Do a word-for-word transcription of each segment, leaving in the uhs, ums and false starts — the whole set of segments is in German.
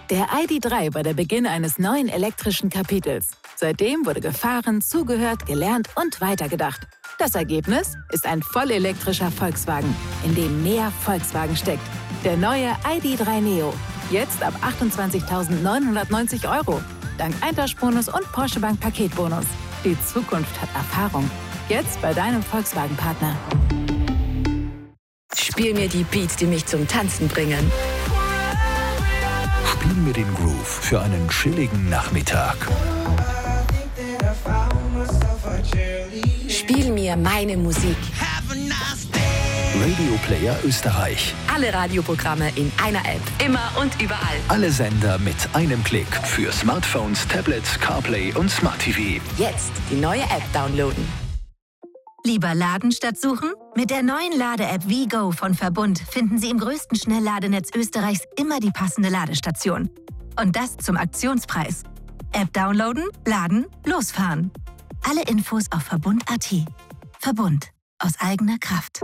Der I D drei war der Beginn eines neuen elektrischen Kapitels. Seitdem wurde gefahren, zugehört, gelernt und weitergedacht. Das Ergebnis ist ein vollelektrischer Volkswagen, in dem mehr Volkswagen steckt. Der neue I D drei Neo. Jetzt ab achtundzwanzigtausendneunhundertneunzig Euro. Dank Eintauschbonus und Porsche Bank Paketbonus. Die Zukunft hat Erfahrung. Jetzt bei deinem Volkswagen-Partner. Spiel mir die Beats, die mich zum Tanzen bringen. Spiel mir den Groove für einen chilligen Nachmittag. Spiel mir meine Musik. Radio Player Österreich. Alle Radioprogramme in einer App. Immer und überall. Alle Sender mit einem Klick. Für Smartphones, Tablets, CarPlay und Smart T V. Jetzt die neue App downloaden. Lieber laden statt suchen? Mit der neuen Lade-App WeGo von Verbund finden Sie im größten Schnellladenetz Österreichs immer die passende Ladestation. Und das zum Aktionspreis. App downloaden, laden, losfahren. Alle Infos auf verbund punkt at. Verbund. Aus eigener Kraft.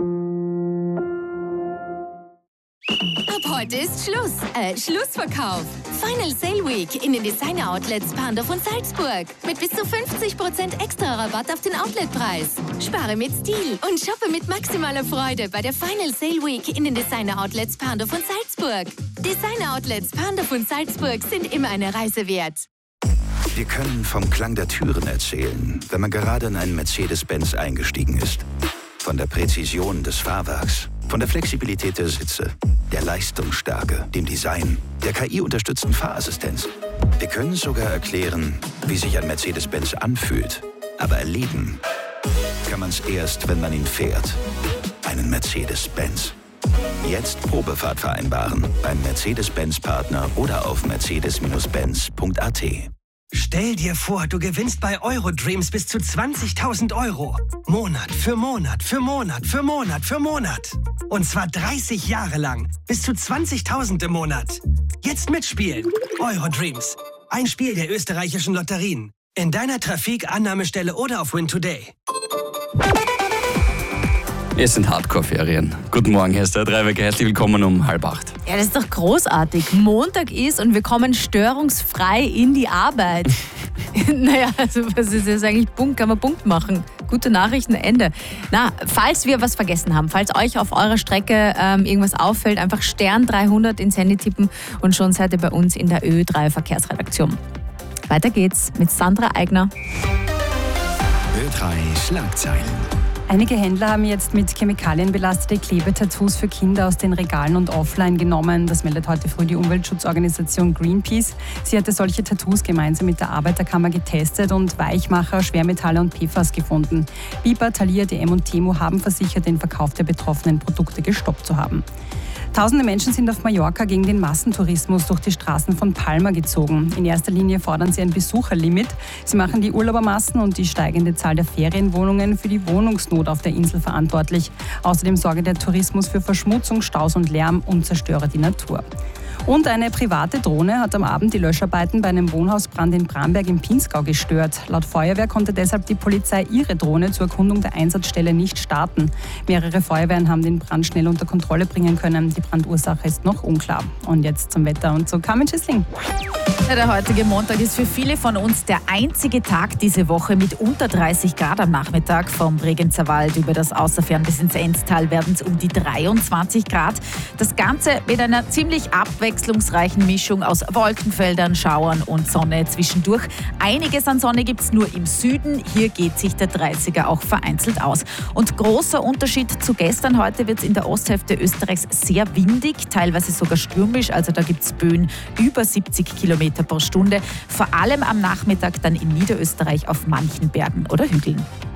Ab heute ist Schluss. Äh, Schlussverkauf. Final Sale Week in den Designer Outlets Pandorf und Salzburg. Mit bis zu fünfzig Prozent extra Rabatt auf den Outletpreis. Spare mit Stil und shoppe mit maximaler Freude bei der Final Sale Week in den Designer Outlets Pandorf und Salzburg. Designer Outlets Pandorf und Salzburg sind immer eine Reise wert. Wir können vom Klang der Türen erzählen, wenn man gerade in einen Mercedes-Benz eingestiegen ist. Von der Präzision des Fahrwerks, von der Flexibilität der Sitze, der Leistungsstärke, dem Design, der K I-unterstützten Fahrassistenz. Wir können sogar erklären, wie sich ein Mercedes-Benz anfühlt. Aber erleben kann man es erst, wenn man ihn fährt. Einen Mercedes-Benz. Jetzt Probefahrt vereinbaren beim Mercedes-Benz-Partner oder auf mercedes Benz punkt at. Stell dir vor, du gewinnst bei Eurodreams bis zu zwanzigtausend Euro. Monat für Monat für Monat für Monat für Monat. Und zwar dreißig Jahre lang. Bis zu zwanzigtausend im Monat. Jetzt mitspielen. Eurodreams. Ein Spiel der österreichischen Lotterien. In deiner Trafik, Annahmestelle oder auf Win Today. Es sind Hardcore-Ferien. Guten Morgen, Herr Stadtreiber, herzlich willkommen um halb acht. Ja, das ist doch großartig. Montag ist und wir kommen störungsfrei in die Arbeit. Naja, also was ist jetzt eigentlich Punkt? Kann man Punkt machen. Gute Nachrichten, Ende. Na, falls wir was vergessen haben, falls euch auf eurer Strecke ähm, irgendwas auffällt, einfach Stern dreihundert ins Handy tippen und schon seid ihr bei uns in der Ö drei Verkehrsredaktion. Weiter geht's mit Sandra Eigner. Ö drei Schlagzeilen. Einige Händler haben jetzt mit Chemikalien belastete Klebetattoos für Kinder aus den Regalen und offline genommen. Das meldet heute früh die Umweltschutzorganisation Greenpeace. Sie hatte solche Tattoos gemeinsam mit der Arbeiterkammer getestet und Weichmacher, Schwermetalle und P F A S gefunden. Biber, Thalia, D M und Temu haben versichert, den Verkauf der betroffenen Produkte gestoppt zu haben. Tausende Menschen sind auf Mallorca gegen den Massentourismus durch die Straßen von Palma gezogen. In erster Linie fordern sie ein Besucherlimit. Sie machen die Urlaubermassen und die steigende Zahl der Ferienwohnungen für die Wohnungsnot auf der Insel verantwortlich. Außerdem sorge der Tourismus für Verschmutzung, Staus und Lärm und zerstöre die Natur. Und eine private Drohne hat am Abend die Löscharbeiten bei einem Wohnhausbrand in Bramberg im Pinzgau gestört. Laut Feuerwehr konnte deshalb die Polizei ihre Drohne zur Erkundung der Einsatzstelle nicht starten. Mehrere Feuerwehren haben den Brand schnell unter Kontrolle bringen können. Die Brandursache ist noch unklar. Und jetzt zum Wetter und zu Carmen Schissling. Ja, der heutige Montag ist für viele von uns der einzige Tag diese Woche mit unter dreißig Grad am Nachmittag. Vom Bregenzer Wald über das Außerfern bis ins Enztal werden es um die dreiundzwanzig Grad. Das Ganze mit einer ziemlich abwechslungsreichen Mischung aus Wolkenfeldern, Schauern und Sonne zwischendurch. Einiges an Sonne gibt es nur im Süden. Hier geht sich der dreißiger auch vereinzelt aus. Und großer Unterschied zu gestern. Heute wird es in der Osthälfte Österreichs sehr windig, teilweise sogar stürmisch. Also da gibt es Böen über siebzig Kilometer pro Stunde. Vor allem am Nachmittag dann in Niederösterreich auf manchen Bergen oder Hügeln.